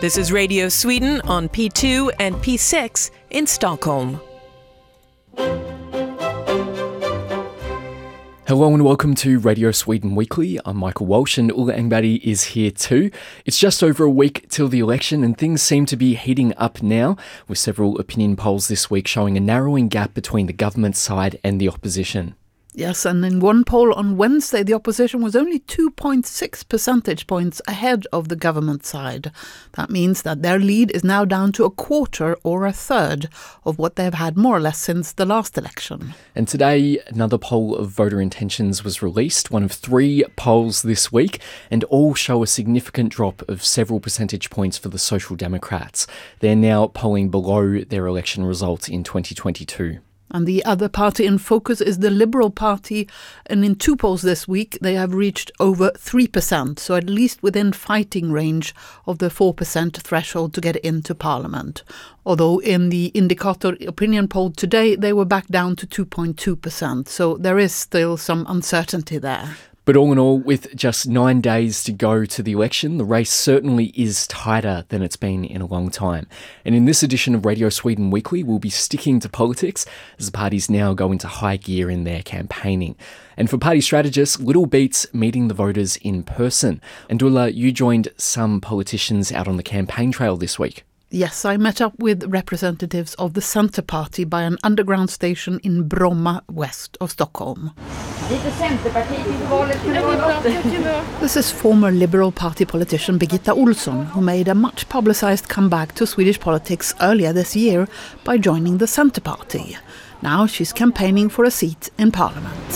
This is Radio Sweden on P2 and P6 in Stockholm. Hello and welcome to Radio Sweden Weekly. I'm Michael Walsh and Ulla Engberg is here too. It's just over a week till the election and things seem to be heating up now, with several opinion polls this week showing a narrowing gap between the government side and the opposition. Yes, and in one poll on Wednesday, the opposition was only 2.6 percentage points ahead of the government side. That means that their lead is now down to a quarter or a third of what they've had more or less since the last election. And today, another poll of voter intentions was released, one of 3 polls this week, and all show a significant drop of several percentage points for the Social Democrats. They're now polling below their election results in 2022. And the other party in focus is the Liberal Party, and in 2 polls this week they have reached over 3%, so at least within fighting range of the 4% threshold to get into Parliament. Although in the Indicator opinion poll today they were back down to 2.2%, so there is still some uncertainty there. But all in all, with just 9 days to go to the election, the race certainly is tighter than it's been in a long time. And in this edition of Radio Sweden Weekly, we'll be sticking to politics as the parties now go into high gear in their campaigning. And for party strategists, little beats meeting the voters in person. And Ulla, you joined some politicians out on the campaign trail this week. Yes, I met up with representatives of the Centre Party by an underground station in Bromma, west of Stockholm. This is former Liberal Party politician Birgitta Ohlsson, who made a much publicised comeback to Swedish politics earlier this year by joining the Centre Party. Now she's campaigning for a seat in Parliament.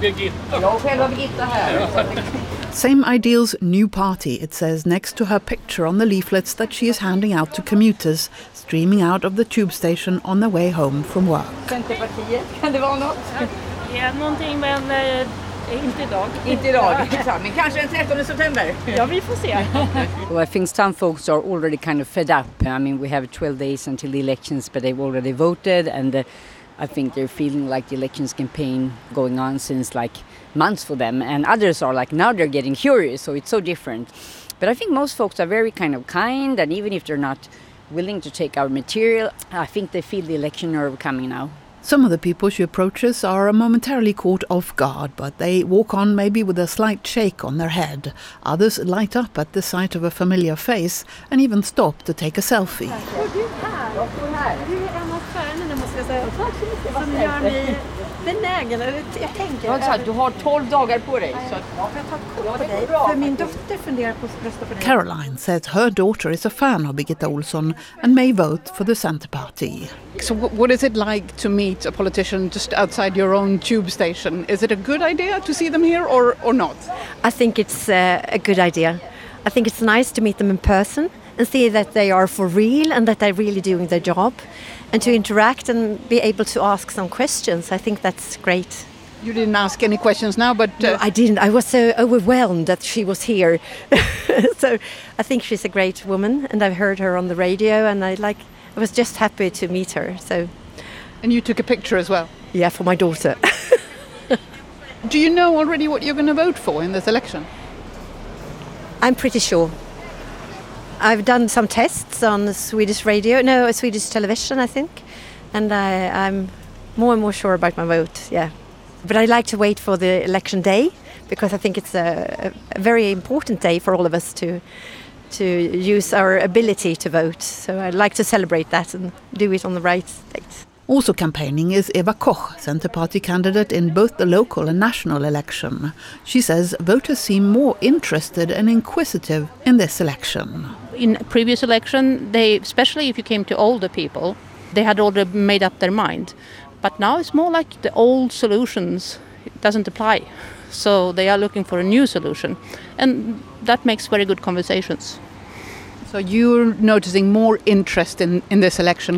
Same ideals, new party, it says next to her picture on the leaflets that she is handing out to commuters streaming out of the tube station on their way home from work. Centerpartiet, kan det vara något? Ja, någonting, men inte idag. Inte idag, men kanske den 13 september. Ja, vi får se. Well, I think some folks are already kind of fed up. I mean, we have 12 days until the elections, but they've already voted, and I think they're feeling like the elections campaign going on since like months for them, and others are like now they're getting curious, so it's so different. But I think most folks are very kind of kind, and even if they're not willing to take our material, I think they feel the election nerve coming now. Some of the people she approaches are momentarily caught off guard, but they walk on maybe with a slight shake on their head. Others light up at the sight of a familiar face and even stop to take a selfie. Du har 12 dagar på dig. Caroline says her daughter is a fan of Birgitta Ohlsson and may vote for the Centre Party. So what is it like to meet a politician just outside your own tube station? Is it a good idea to see them here or not? I think it's a good idea. I think it's nice to meet them in person and see that they are for real and that they're really doing their job, and to interact and be able to ask some questions. I think that's great. You didn't ask any questions now, but... No, I didn't. I was so overwhelmed that she was here. So I think she's a great woman, and I've heard her on the radio, and I was just happy to meet her. So. And you took a picture as well? Yeah, for my daughter. Do you know already what you're going to vote for in this election? I'm pretty sure. I've done some tests on Swedish television, I think, and I'm more and more sure about my vote, yeah. But I like to wait for the election day, because I think it's a very important day for all of us to use our ability to vote. So I'd like to celebrate that and do it on the right date. Also campaigning is Eva Koch, Centre Party candidate in both the local and national election. She says voters seem more interested and inquisitive in this election. In previous election, especially if you came to older people, they had already made up their mind. But now it's more like the old solutions doesn't apply. So they are looking for a new solution. And that makes very good conversations. So you're noticing more interest in this election